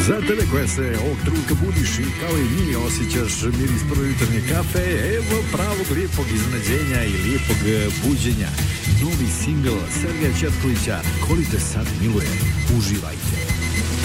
Za tebe koja se ovog trenutka budiš i kao i mi osjećaš miris prve jutarnje kafe, evo pravog lijepog iznenađenja i lijepog buđenja. Novi singl Sergeja Četkovića, Ko li te sad miluje? Uživajte.